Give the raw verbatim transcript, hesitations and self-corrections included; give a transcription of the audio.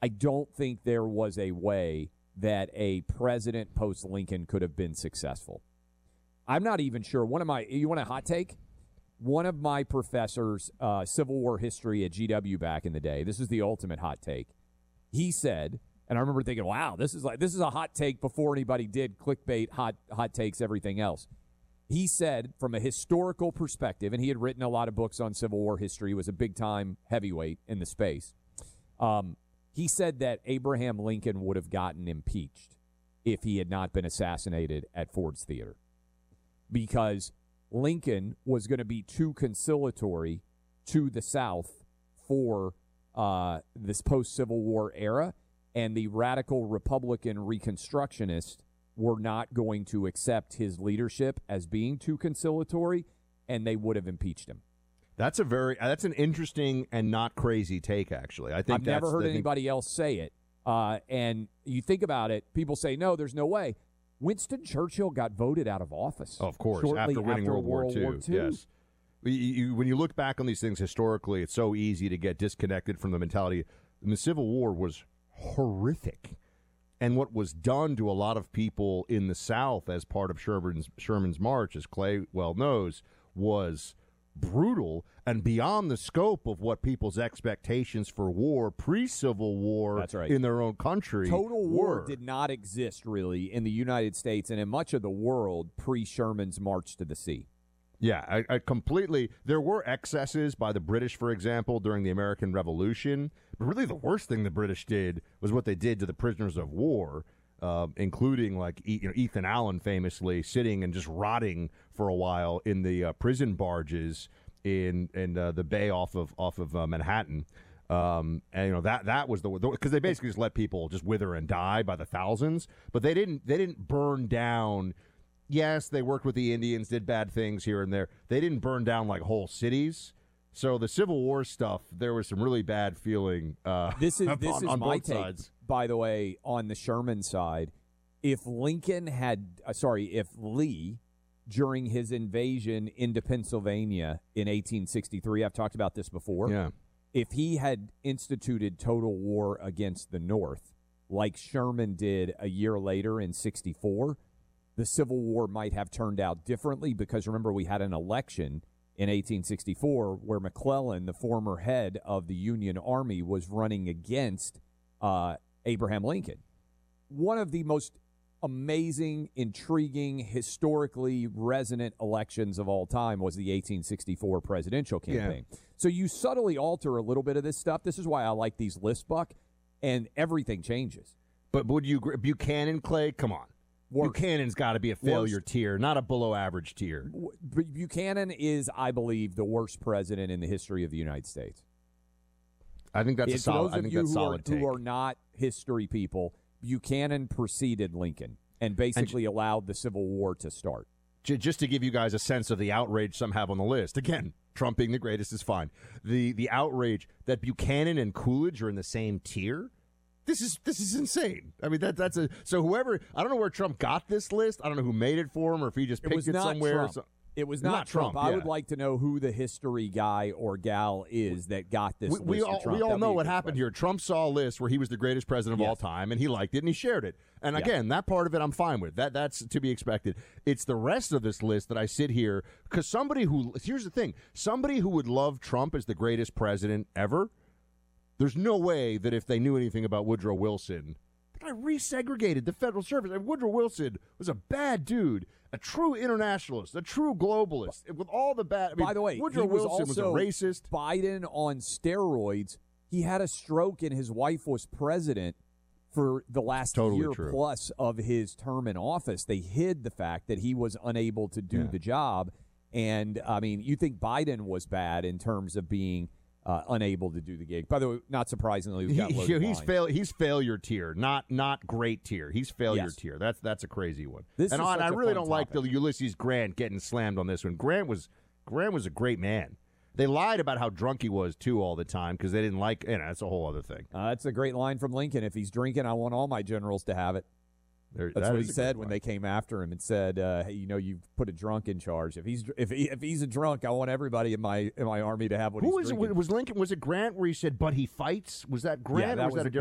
I don't think there was a way that a president post-Lincoln could have been successful. I'm not even sure. One of my, you want a hot take? One of my professors, uh, Civil War history at G W back in the day, this is the ultimate hot take. He said, and I remember thinking, wow, this is like this is a hot take before anybody did clickbait, hot hot takes, everything else. He said, from a historical perspective, and he had written a lot of books on Civil War history, he was a big-time heavyweight in the space. Um, he said that Abraham Lincoln would have gotten impeached if he had not been assassinated at Ford's Theater, because Lincoln was going to be too conciliatory to the South for uh, this post-Civil War era, and the radical Republican Reconstructionists were not going to accept his leadership as being too conciliatory, and they would have impeached him. That's a very that's an interesting and not crazy take, actually. I think I've that's, never heard I think, anybody else say it. Uh, and you think about it, people say, no, there's no way. Winston Churchill got voted out of office. Oh, of course, shortly after winning after World, War Two. War Two. Yes. You, you, when you look back on these things historically, it's so easy to get disconnected from the mentality. And the Civil War was horrific. And what was done to a lot of people in the South as part of Sherman's, Sherman's march, as Clay well knows, was brutal and beyond the scope of what people's expectations for war pre-Civil War That's right. in their own country Total war were. did not exist, really, in the United States and in much of the world pre-Sherman's March to the Sea. Yeah, I, I completely. There were excesses by the British, for example, during the American Revolution. But really, the worst thing the British did was what they did to the prisoners of war, uh, including like you know Ethan Allen, famously sitting and just rotting for a while in the uh, prison barges in in uh, the bay off of off of uh, Manhattan. Um, and you know that that was the because they basically just let people just wither and die by the thousands, but they didn't they didn't burn down. Yes, they worked with the Indians, did bad things here and there. They didn't burn down like whole cities. So the Civil War stuff, there was some really bad feeling. Uh, this is on, this is on my both take, sides. by the way, on the Sherman side. If Lincoln had, uh, sorry, if Lee, during his invasion into Pennsylvania in eighteen sixty-three, I've talked about this before. Yeah. If he had instituted total war against the North, like Sherman did a year later in sixty-four, the Civil War might have turned out differently, because remember, we had an election in eighteen sixty-four where McClellan, the former head of the Union Army, was running against uh, Abraham Lincoln. One of the most amazing, intriguing, historically resonant elections of all time was the eighteen sixty-four presidential campaign. Yeah. So you subtly alter a little bit of this stuff. This is why I like these lists, Buck, and everything changes. But would you agree? Buchanan, Clay, come on. Worst. Buchanan's got to be a failure worst. tier, not a below-average tier. Buchanan is, I believe, the worst president in the history of the United States. I think that's it's a solid. Those of I think you that's who solid are, take. who are not history people, Buchanan preceded Lincoln and basically and, allowed the Civil War to start. Just to give you guys a sense of the outrage some have on the list. Again, Trump being the greatest is fine. The the outrage that Buchanan and Coolidge are in the same tier. This is this is insane. I mean that that's a so whoever I don't know where Trump got this list. I don't know who made it for him or if he just picked it, was it not somewhere. Trump. Or so. It was not, not Trump. Trump I yeah. would like to know who the history guy or gal is that got this we, list. We all, Trump. we all That'd know be a what good happened question. here. Trump saw a list where he was the greatest president of yes. all time, and he liked it, and he shared it. And yeah. again, that part of it I'm fine with. That That's to be expected. It's the rest of this list that I sit here, because somebody who, here's the thing, somebody who would love Trump as the greatest president ever, there's no way that if they knew anything about Woodrow Wilson, the guy resegregated the federal service. I mean, Woodrow Wilson was a bad dude, a true internationalist, a true globalist, with all the bad. I mean, By the way, Woodrow he was Wilson was a also racist. Biden on steroids. He had a stroke, and his wife was president for the last totally year true. plus of his term in office. They hid the fact that he was unable to do yeah. the job. And, I mean, you think Biden was bad in terms of being uh, unable to do the gig. By the way, not surprisingly, we've got he, loaded he's lines. fail he's failure tier, not not great tier. He's failure Yes. tier. That's that's a crazy one. This and is I, such I a really fun don't like the topic. Ulysses Grant getting slammed on this one. Grant was Grant was a great man. They lied about how drunk he was too all the time because they didn't like. You know, that's a whole other thing. Uh, that's a great line from Lincoln. If he's drinking, I want all my generals to have it. There, That's that what is he a said great when line. they came after him and said, uh, "Hey, you know, you've put a drunk in charge. If he's if he, if he's a drunk, I want everybody in my in my army to have what Who he's was drinking." it? Was Lincoln? Was it Grant where he said, "But he fights"? Was that Grant Yeah, or that was, was that a a different